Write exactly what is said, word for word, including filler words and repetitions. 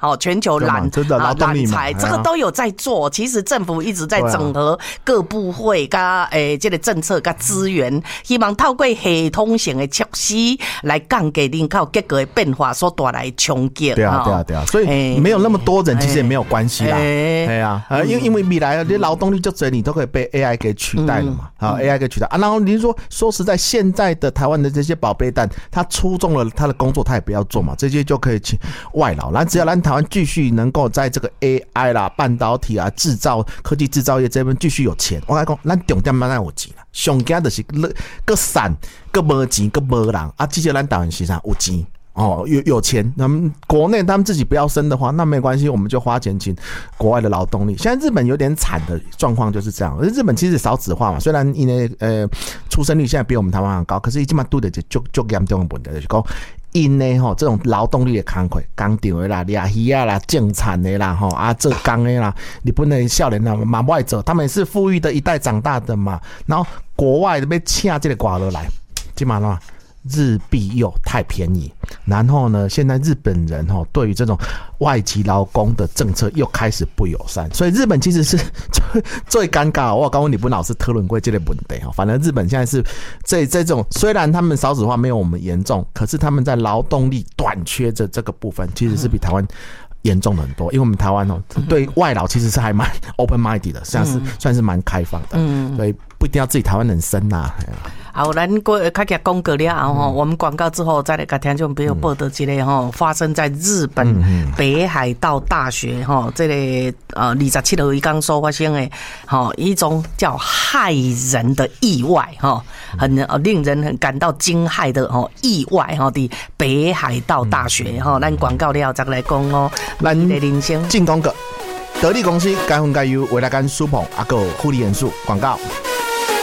好，全球揽揽才，这个都有在做。其实政府一直在整合各部会加诶这个政策加资源，希望透过系统性的措施来降低人口结构的变化所带来冲击。 对啊，对啊，对啊，所以没有那么多人其实也没有关系啦。对啊，因为因为未来的劳动力就这你都可以被 A I 给取代了嘛，好 A I 给取代啊。然后你说说实在，现在的台湾的这些宝贝蛋，他出众了他的工作，他也不要做嘛，这些就可以请外劳。然后只要咱台湾继续能够在这个 A I 啦、半导体啊、制造科技制造业这边继续有钱，我跟你讲，咱重点慢慢有钱啦。上惊就是个散个无钱个无人啊，这些咱台湾市场有钱。哦，有有钱，那么国内他们自己不要生的话，那没关系，我们就花钱请国外的劳动力。现在日本有点惨的状况就是这样，日本其实少子化嘛，虽然因为呃出生率现在比我们台湾很高，可是已经蛮多的就就就严重的问题，就是讲因呢吼这种劳动力的工课，工厂的啦、抓鱼啊啦、种产的啦、吼啊做工的啦，日本的少年啦嘛外走，他们也是富裕的一代长大的嘛，然后国外的被请这个寡落来，基本上。日币又太便宜，然后呢，现在日本人哈对于这种外籍劳工的政策又开始不友善，所以日本其实是最最尴尬。我刚刚日本老师讨论过这个问题哈，反正日本现在是这这种虽然他们少子化没有我们严重，可是他们在劳动力短缺的这个部分其实是比台湾严重的很多，因为我们台湾哦对外劳其实是还蛮 open minded 的，算是、嗯、算是蛮开放的，嗯，所以不一定要自己台湾人生呐、啊。 好，咱过开始讲过了后吼，我们广告之后再来给听众朋友报道一个吼，发生在日本北海道大学吼，这个呃二十七号一刚所发生的吼一种叫骇人的意外吼，很令人很感到惊骇的吼意外吼的北海道大学吼，咱广告了再来讲哦，咱的人生进广告，得力公司该分该有未来干舒鹏啊个护理元素广告。